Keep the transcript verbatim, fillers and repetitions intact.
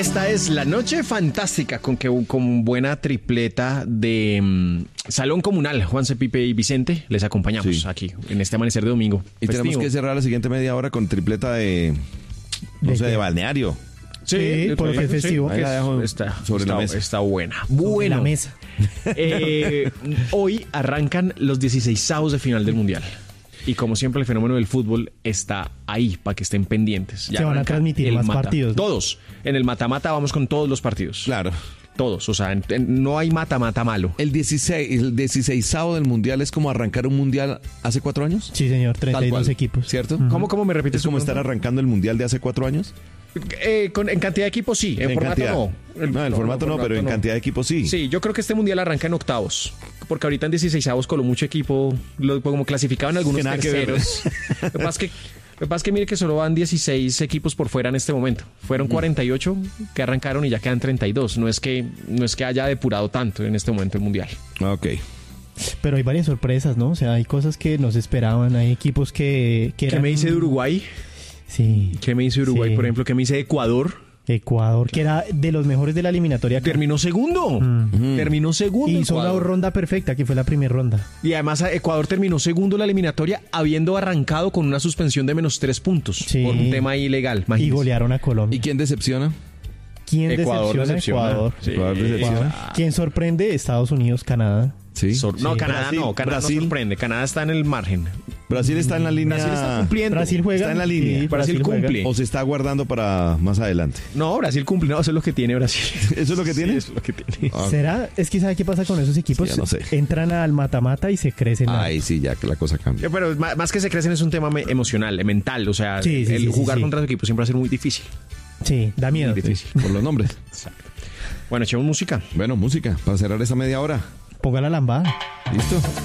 Esta es la noche fantástica con que con buena tripleta de um, Salón Comunal. Juanse, Pipe y Vicente les acompañamos sí. aquí en este amanecer de domingo. Y festivo. Tenemos que cerrar la siguiente media hora con tripleta de, no ¿De sé, qué? de balneario. Sí, sí porque es festivo. Sí, Ahí la dejo está, sobre está, la mesa. Está buena. Bueno. Bueno, la mesa. Eh, hoy arrancan los dieciseisavos de final del Mundial. Y como siempre, el fenómeno del fútbol está ahí para que estén pendientes. Ya se van a transmitir más mata. partidos. ¿No? Todos. En el mata-mata vamos con todos los partidos. Claro. Todos. O sea, en, en, no hay mata-mata malo. ¿El dieciséis, el dieciseisavo del Mundial es como arrancar un Mundial hace cuatro años? Sí, señor. treinta y dos equipos. ¿Cierto? Uh-huh. ¿Cómo, cómo me repites? ¿Es como estar arrancando el Mundial de hace cuatro años? Eh, con, en cantidad de equipos sí, en, en formato cantidad. no. El, no, en no, formato no, no, pero en no. cantidad de equipos sí. Sí, yo creo que este mundial arranca en octavos, porque ahorita en dieciseisavos coló mucho equipo, lo, como clasificaban algunos terceros. Lo que pasa es que, lo que pasa es que mire que solo van dieciséis equipos por fuera en este momento. Fueron cuarenta y ocho que arrancaron y ya quedan treinta y dos. No es que, no es que haya depurado tanto en este momento el mundial. Ok. Pero hay varias sorpresas, ¿no? O sea, hay cosas que no se esperaban, hay equipos que... que ¿Qué eran... me dice de Uruguay? Sí. ¿Qué me dice Uruguay, sí. por ejemplo? ¿Qué me dice de Ecuador? Ecuador, que era de los mejores de la eliminatoria. Terminó segundo. Mm. Terminó segundo. Y hizo una ronda perfecta, que fue la primera ronda. Y además Ecuador terminó segundo la eliminatoria habiendo arrancado con una suspensión de menos tres puntos. Sí. Por un tema ilegal. Imagínese. Y golearon a Colombia. ¿Y quién decepciona? ¿Quién Ecuador decepciona? decepciona. Ecuador. Sí. Ecuador decepciona. ¿Quién sorprende? Estados Unidos, Canadá. Sí. Sor- no, sí. Canadá Brasil, no. Canadá Brasil. no sorprende. Canadá está en el margen. Brasil está en la línea. Brasil está cumpliendo. Brasil juega. Está en la línea. Sí, Brasil, Brasil cumple. O se está guardando para más adelante. No, Brasil cumple. No, eso es lo que tiene Brasil. ¿Eso es lo que tiene? Sí, eso es lo que tiene. Ah. ¿Será? Es que ¿sabe qué pasa con esos equipos? Sí, ya no sé. Entran al mata-mata y se crecen. Ay, sí, ya que la cosa cambia. Pero más, más que se crecen es un tema me- emocional, mental. O sea, Sí, sí, el sí, jugar sí, contra sí. su equipo siempre va a ser muy difícil. Sí, da miedo. Muy difícil. Por los nombres. Exacto. Bueno, echemos música. Bueno, música, para cerrar esa media hora. Ponga la lambada. ¿Listo?